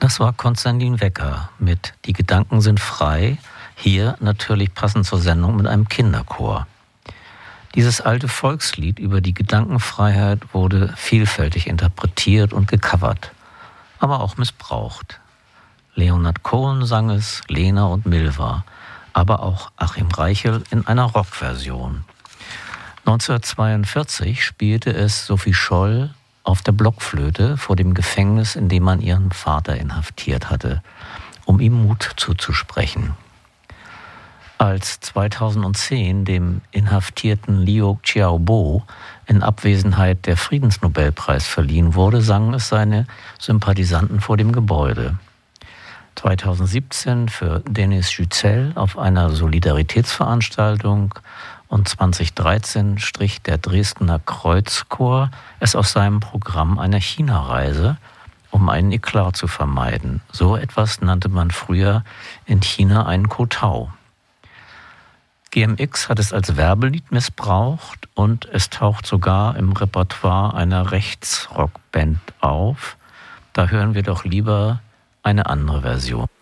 Das war Konstantin Wecker mit Die Gedanken sind frei, hier natürlich passend zur Sendung mit einem Kinderchor. Dieses alte Volkslied über die Gedankenfreiheit wurde vielfältig interpretiert und gecovert, aber auch missbraucht. Leonard Cohen sang es, Lena und Milva, aber auch Achim Reichel in einer Rockversion. 1942 spielte es Sophie Scholl auf der Blockflöte vor dem Gefängnis, in dem man ihren Vater inhaftiert hatte, um ihm Mut zuzusprechen. Als 2010 dem inhaftierten Liu Xiaobo in Abwesenheit der Friedensnobelpreis verliehen wurde, sangen es seine Sympathisanten vor dem Gebäude. 2017 für Denis Yücel auf einer Solidaritätsveranstaltung und 2013 strich der Dresdner Kreuzchor es aus seinem Programm einer China-Reise, um einen Eklat zu vermeiden. So etwas nannte man früher in China einen Kotau. GMX hat es als Werbelied missbraucht und es taucht sogar im Repertoire einer Rechtsrockband auf. Da hören wir doch lieber eine andere Version.